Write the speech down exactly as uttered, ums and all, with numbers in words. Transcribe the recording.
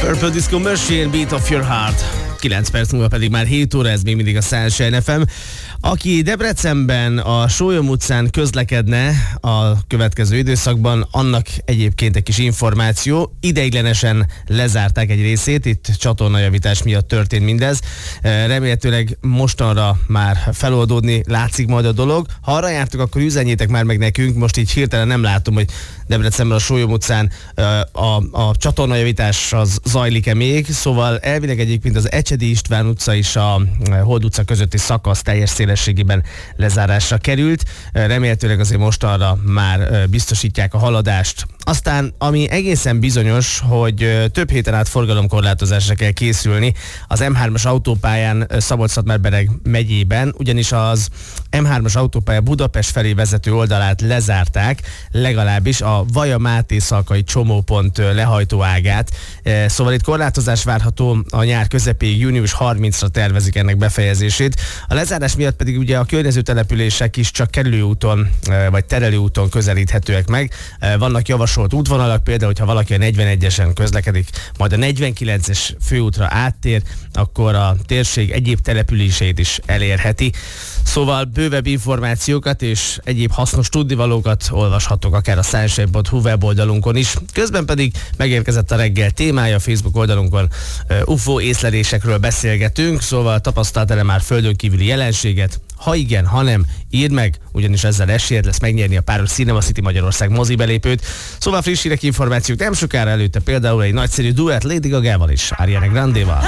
Purple Disco Machine, Beat of Your Heart. kilenc perc múlva pedig már hét óra, ez még mindig a Sunshine ef em. Aki Debrecenben a Sólyom utcán közlekedne a következő időszakban, annak egyébként egy kis információ. Ideiglenesen lezárták egy részét, itt csatornajavítás miatt történt mindez. Remélhetőleg mostanra már feloldódni látszik majd a dolog. Ha arra jártok, akkor üzenjétek már meg nekünk. Most így hirtelen nem látom, hogy Debrecenben a Sólyom utcán a, a csatornajavítás az zajlik-e még. Szóval elvileg egyébként az Ecsedi István utca és a Hold utca közötti szakasz teljes szélességében lezárásra került. Remélhetőleg azért mostanra már biztosítják a haladást. Aztán, ami egészen bizonyos, hogy több héten át forgalomkorlátozásra kell készülni az em hármas autópályán Szabolcs-Szatmár-Bereg megyében, ugyanis az em hármas autópálya Budapest felé vezető oldalát lezárták, legalábbis a Vaja-Máté-Szalkai csomópont lehajtó ágát. Szóval itt korlátozás várható a nyár közepéig, június harmincadikra tervezik ennek befejezését. A lezárás miatt pedig ugye a környező települések is csak kerülőúton vagy terelőúton közelíthetőek meg. Vannak javasolt útvonalak, például, hogyha valaki a negyvenegyesen közlekedik, majd a negyvenkilences főútra áttér, akkor a térség egyéb településeit is elérheti. Szóval bővebb információkat és egyéb hasznos tudnivalókat olvashatok akár a sunshine pont hu weboldalunkon is. Közben pedig megérkezett a reggel témája, a Facebook oldalunkon u f o észlelésekről beszélgetünk, szóval tapasztaltál-e már földön kívüli jelenséget? Ha igen, ha nem, írd meg, ugyanis ezzel esélyed lesz megnyerni a páros Cinema City Magyarország mozibelépőt. Szóval friss hírek, információk nem sokára, előtte például egy nagyszerű duett Lady Gagával és Ariana Grandéval.